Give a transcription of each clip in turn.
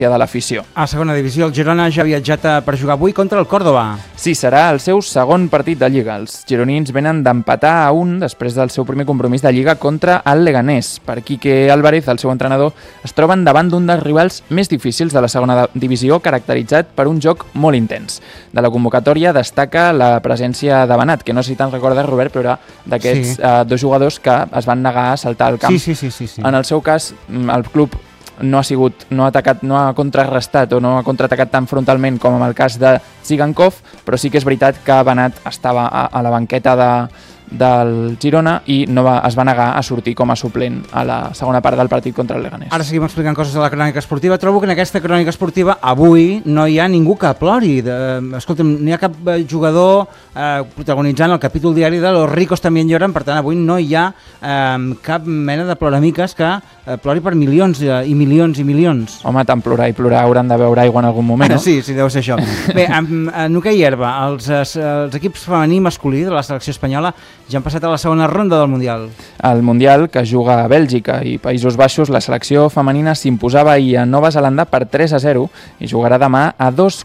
de l'afició. A segona divisió, el Girona ja ha viatjat per jugar avui contra el Córdoba. Sí, serà el seu segon partit de Lliga. Els gironins venen d'empatar a 1 després del seu primer compromís de Lliga contra el Leganés. Per Quique Álvarez, el seu entrenador, es troben davant d'un dels rivals més difícils de la segona divisió, caracteritzat per un joc molt intens. De la convocatòria destaca la presència de Benat, que no sé si te'n recordes, Robert, però era d'aquests dos jugadors que es van negar a saltar al camp. Sí. En el seu cas, el club no ha contrarrestat o no ha contraatacat tan frontalment com en el cas de Zigankov, però sí que és veritat que Benat estava a la banqueta del Girona i es va negar a sortir com a suplent a la segona part del partit contra el Leganés. Ara seguim explicant coses de la crònica esportiva. Trobo que en aquesta crònica esportiva avui no hi ha ningú que plori. Escolta'm, no hi ha cap jugador protagonitzant el capítol diari de Los ricos también lloran, per tant avui no hi ha cap mena de ploramiques que plori per milions i milions i milions. Home, tant plorar i plorar hauran de beure aigua en algun moment, no? Sí, deu ser això. Bé, en hoquei herba, els equips femení i masculí de la selecció espanyola ja han passat a la segona ronda del Mundial. Al Mundial, que juga a Bèlgica i Països Baixos, la selecció femenina s'imposava ahir a Nova Zelanda per 3-0 i jugarà demà a 2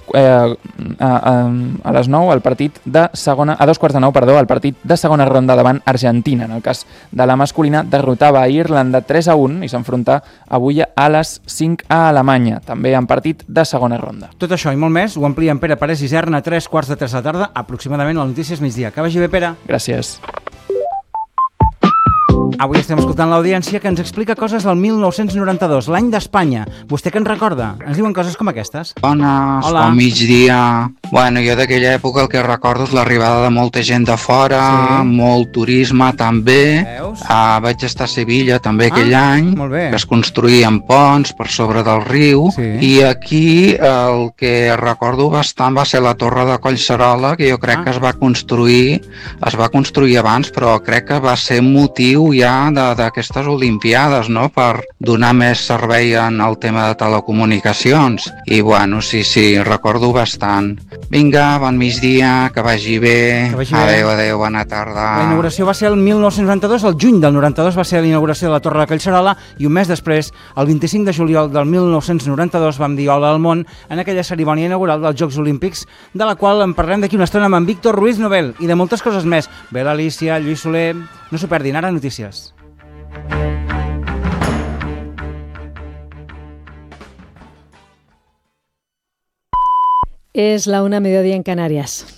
quarts de 9, el partit de segona ronda davant Argentina. En el cas de la masculina, derrotava a Irlanda 3-1 i s'enfronta avui a les 5 a Alemanya, també en partit de segona ronda. Tot això i molt més ho amplien Pere Parés i Isern a 3 quarts de 3 de la tarda, aproximadament a les notícies migdia. Que vagi bé, Pere. Gràcies. Avui estem escoltant l'audiència que ens explica coses del 1992, l'any d'Espanya. Vostè què ens recorda? Ens diuen coses com aquestes. Bones, bon migdia. Bueno, jo d'aquella època el que recordo és l'arribada de molta gent de fora, molt turisme també. Vaig estar a Sevilla també aquell any, que es construïen ponts per sobre del riu, i aquí el que recordo bastant va ser la Torre de Collserola, que jo crec que es va construir abans, però crec que va ser motiu ja d'aquestes Olimpiades, no?, per donar més servei en el tema de telecomunicacions. I bueno, sí, recordo bastant. Vinga, bon migdia, que vagi bé. Adéu, bona tarda. La inauguració va ser el 1992, el juny del 92 va ser la inauguració de la Torre de Collserola i un mes després, el 25 de juliol del 1992, vam dir hola al món en aquella cerimònia inaugural dels Jocs Olímpics, de la qual en parlem d'aquí una estona amb en Víctor Ruiz Nobel i de moltes coses més. Bé, l'Alícia, Lluís Soler... No s'ho perdin, ara notícies. Es la 1:00, mediodía en Canarias.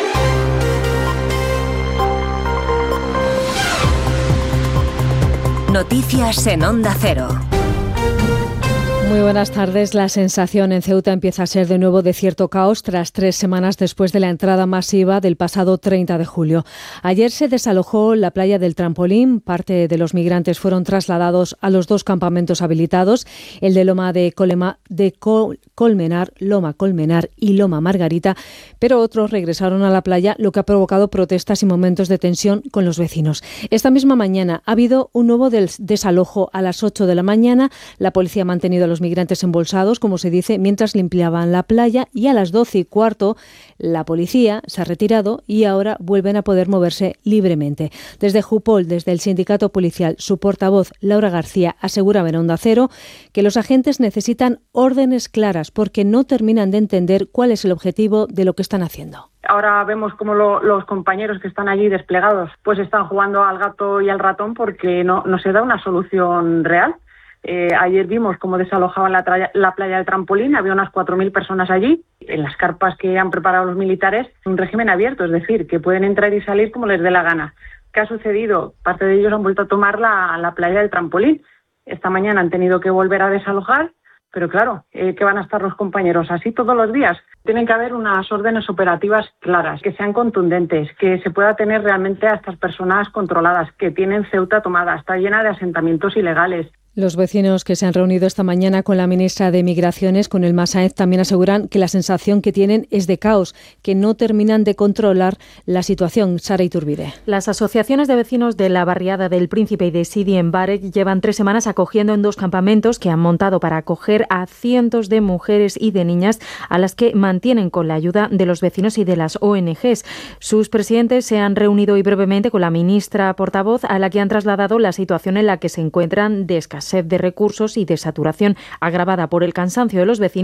Noticias en Onda Cero. Muy buenas tardes. La sensación en Ceuta empieza a ser de nuevo de cierto caos tras 3 semanas después de la entrada masiva del pasado 30 de julio. Ayer se desalojó la playa del Trampolín. Parte de los migrantes fueron trasladados a los 2 campamentos habilitados, el de Loma Colmenar y Loma Margarita, pero otros regresaron a la playa, lo que ha provocado protestas y momentos de tensión con los vecinos. Esta misma mañana ha habido un nuevo desalojo a las 8 de la mañana. La policía ha mantenido a los migrantes embolsados, como se dice, mientras limpiaban la playa, y a las 12:15 la policía se ha retirado y ahora vuelven a poder moverse libremente. Desde Jupol, desde el sindicato policial, su portavoz Laura García aseguraba en Onda Cero que los agentes necesitan órdenes claras porque no terminan de entender cuál es el objetivo de lo que están haciendo. Ahora vemos cómo los compañeros que están allí desplegados pues están jugando al gato y al ratón porque no se da una solución real. Ayer vimos cómo desalojaban la playa del Trampolín, había unas 4.000 personas allí, en las carpas que han preparado los militares, un régimen abierto, es decir, que pueden entrar y salir como les dé la gana. ¿Qué ha sucedido? Parte de ellos han vuelto a tomar la playa del Trampolín. Esta mañana han tenido que volver a desalojar, pero claro, ¿qué van a estar los compañeros? ¿Así todos los días? Tienen que haber unas órdenes operativas claras, que sean contundentes, que se pueda tener realmente a estas personas controladas, que tienen Ceuta tomada, está llena de asentamientos ilegales. Los vecinos que se han reunido esta mañana con la ministra de Migraciones, con Elma Sáenz, también aseguran que la sensación que tienen es de caos, que no terminan de controlar la situación. Sara Iturbide. Las asociaciones de vecinos de la barriada del Príncipe y de Sidi en Barek llevan 3 semanas acogiendo en 2 campamentos que han montado para acoger a cientos de mujeres y de niñas a las que mantienen con la ayuda de los vecinos y de las ONGs. Sus presidentes se han reunido hoy brevemente con la ministra portavoz, a la que han trasladado la situación en la que se encuentran de escasez sed de recursos y de saturación agravada por el cansancio de los vecinos